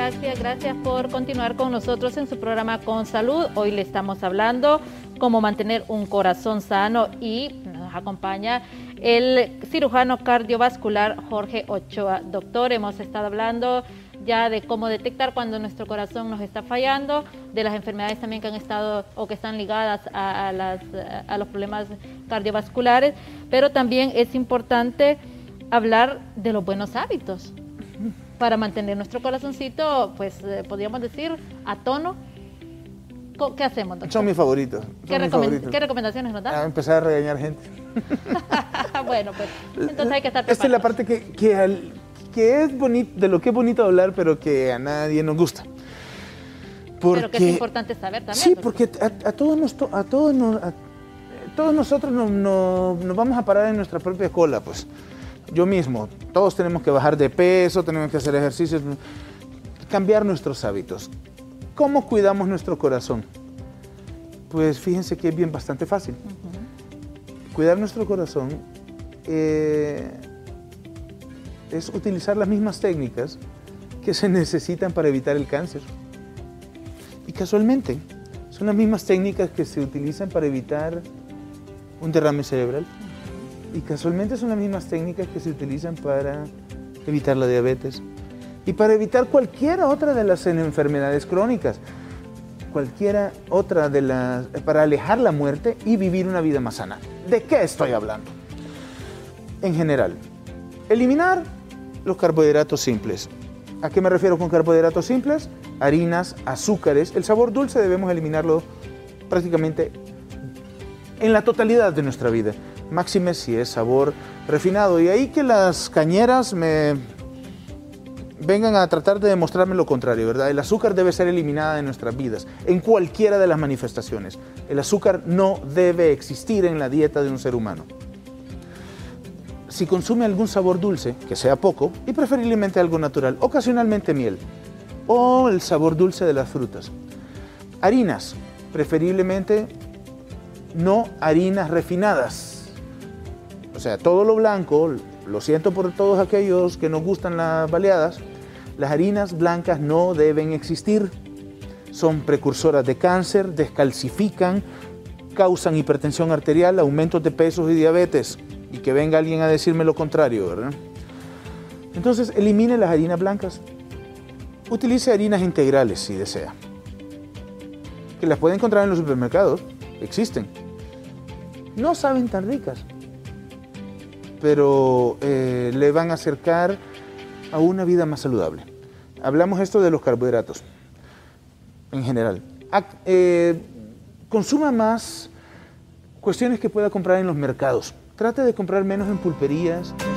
Gracias por continuar con nosotros en su programa Con Salud. Hoy le estamos hablando cómo mantener un corazón sano y nos acompaña el cirujano cardiovascular Jorge Ochoa. Doctor, hemos estado hablando ya de cómo detectar cuando nuestro corazón nos está fallando, de las enfermedades también que han estado o que están ligadas a los problemas cardiovasculares, pero también es importante hablar de los buenos hábitos para mantener nuestro corazoncito, pues podríamos decir, a tono. ¿Qué hacemos, doctor? Son mis favoritos. ¿Qué recomendaciones nos da? Empezar a regañar gente. Bueno, pues entonces hay que estar preparados. Esta es la parte que es bonito, de lo que es bonito hablar, pero que a nadie nos gusta. Pero que es importante saber también. Sí, porque a todos nosotros nos vamos a parar en nuestra propia cola, pues. Yo mismo, todos tenemos que bajar de peso, tenemos que hacer ejercicios, cambiar nuestros hábitos. ¿Cómo cuidamos nuestro corazón? Pues fíjense que es bien bastante fácil. Cuidar nuestro corazón es utilizar las mismas técnicas que se necesitan para evitar el cáncer. Y casualmente, son las mismas técnicas que se utilizan para evitar un derrame cerebral. Y casualmente son las mismas técnicas que se utilizan para evitar la diabetes y para evitar cualquiera otra de las enfermedades crónicas, para alejar la muerte y vivir una vida más sana. ¿De qué estoy hablando? En general, eliminar los carbohidratos simples. ¿A qué me refiero con carbohidratos simples? Harinas, azúcares. El sabor dulce debemos eliminarlo prácticamente en la totalidad de nuestra vida. Máxime si es sabor refinado. Y ahí que las cañeras me vengan a tratar de demostrarme lo contrario, ¿verdad? El azúcar debe ser eliminada de nuestras vidas, en cualquiera de las manifestaciones. El azúcar no debe existir en la dieta de un ser humano. Si consume algún sabor dulce, que sea poco, y preferiblemente algo natural, ocasionalmente miel, o el sabor dulce de las frutas. Harinas, preferiblemente no harinas refinadas. O sea, todo lo blanco, lo siento por todos aquellos que nos gustan las baleadas, las harinas blancas no deben existir. Son precursoras de cáncer, descalcifican, causan hipertensión arterial, aumentos de pesos y diabetes. Y que venga alguien a decirme lo contrario, ¿verdad? Entonces, elimine las harinas blancas. Utilice harinas integrales si desea. Que las puede encontrar en los supermercados, existen. No saben tan ricas, pero le van a acercar a una vida más saludable. Hablamos esto de los carbohidratos, en general. Consuma más cuestiones que pueda comprar en los mercados. Trate de comprar menos en pulperías,